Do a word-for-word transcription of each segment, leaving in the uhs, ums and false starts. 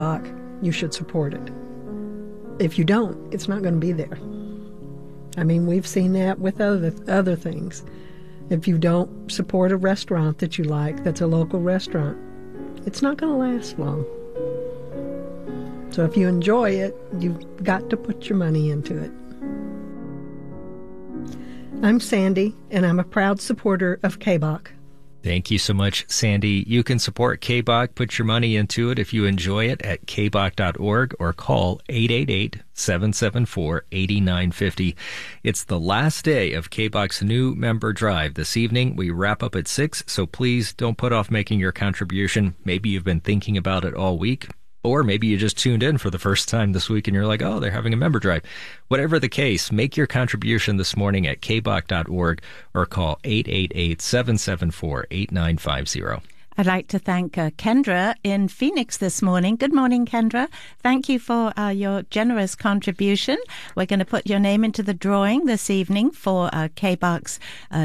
you should support it. If you don't, it's not going to be there. I mean, we've seen that with other other things. If you don't support a restaurant that you like, that's a local restaurant, it's not going to last long. So if you enjoy it, you've got to put your money into it. I'm Sandy, and I'm a proud supporter of K B O C. Thank you so much, Sandy. You can support K B O C, put your money into it if you enjoy it at k b o c dot org or call eight eight eight, seven seven four, eight nine five zero. It's the last day of K B O C's new member drive. This evening, we wrap up at six, so please don't put off making your contribution. Maybe you've been thinking about it all week. Or maybe you just tuned in for the first time this week and you're like, oh, they're having a member drive. Whatever the case, make your contribution this morning at k b o c dot org or call eight eight eight, seven seven four, eight nine five zero. I'd like to thank uh, Kendra in Phoenix this morning. Good morning, Kendra. Thank you for uh, your generous contribution. We're going to put your name into the drawing this evening for uh, K B O C's uh,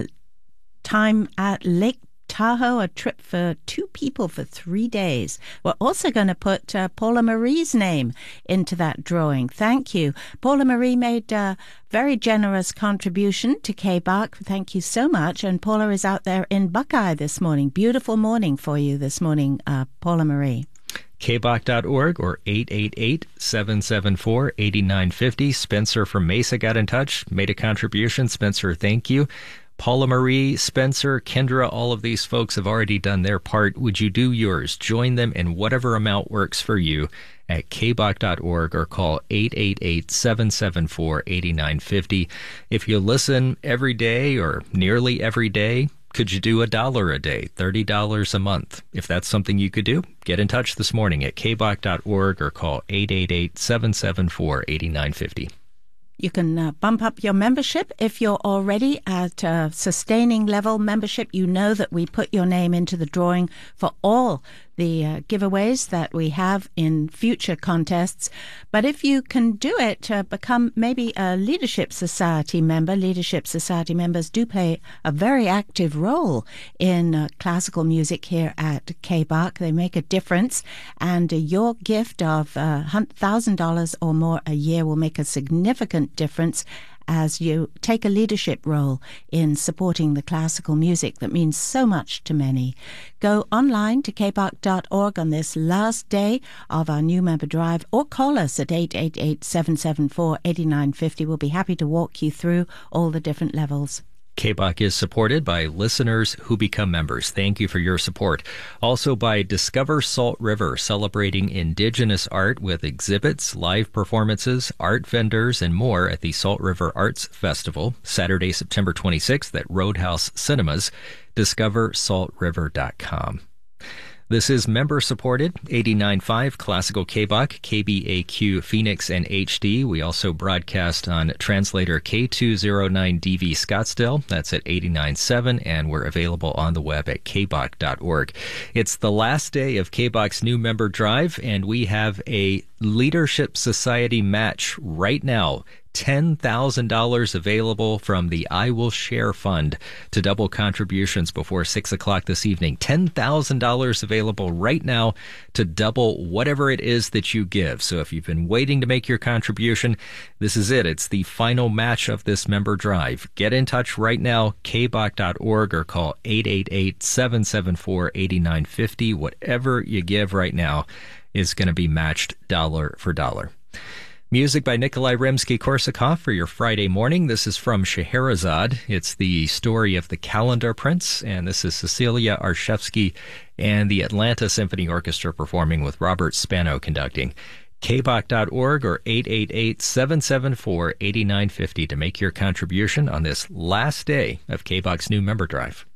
time at Lake Tahoe, a trip for two people for three days. We're also going to put uh, Paula Marie's name into that drawing. Thank you. Paula Marie made a very generous contribution to K B O C. Thank you so much. And Paula is out there in Buckeye this morning. Beautiful morning for you this morning, uh, Paula Marie. k b o c dot org or eight eight eight, seven seven four, eight nine five zero. Spencer from Mesa got in touch, made a contribution. Spencer, thank you. Paula Marie, Spencer, Kendra, all of these folks have already done their part. Would you do yours? Join them in whatever amount works for you at k b o c dot org or call eight eight eight, seven seven four, eight nine five zero. If you listen every day or nearly every day, could you do a dollar a day, thirty dollars a month? If that's something you could do, get in touch this morning at k b o c dot org or call eight eight eight, seven seven four, eight nine five zero. You can uh, bump up your membership. If you're already at a sustaining level membership, you know that we put your name into the drawing for all the uh, giveaways that we have in future contests. But if you can do it, uh, become maybe a Leadership Society member. Leadership Society members do play a very active role in uh, classical music here at K B O C. They make a difference, and uh, your gift of uh, one thousand dollars or more a year will make a significant difference as you take a leadership role in supporting the classical music that means so much to many. Go online to k b o c dot org on this last day of our new member drive, or call us at eight eight eight, seven seven four, eight nine five zero. We'll be happy to walk you through all the different levels. K B O C is supported by listeners who become members. Thank you for your support. Also by Discover Salt River, celebrating indigenous art with exhibits, live performances, art vendors, and more at the Salt River Arts Festival, Saturday, September twenty-sixth at Roadhouse Cinemas. discover salt river dot com. This is member-supported, eighty-nine point five Classical K B O C, K B A Q Phoenix and H D. We also broadcast on translator K two oh nine D V Scottsdale. That's at eighty-nine point seven, and we're available on the web at k b o c dot org. It's the last day of K B O C's new member drive, and we have a Leadership Society match right now. ten thousand dollars available from the I Will Share Fund to double contributions before six o'clock this evening. ten thousand dollars available right now to double whatever it is that you give. So if you've been waiting to make your contribution, this is it. It's the final match of this member drive. Get in touch right now, k b o c dot org, or call eight eight eight, seven seven four, eight nine five zero. Whatever you give right now is going to be matched dollar for dollar. Music by Nikolai Rimsky-Korsakov for your Friday morning. This is from Scheherazade. It's the story of the Calendar Prince, and this is Cecilia Arshevsky and the Atlanta Symphony Orchestra performing with Robert Spano conducting. k b o c dot org or eight eight eight, seven seven four, eight nine five zero to make your contribution on this last day of K B O C's new member drive.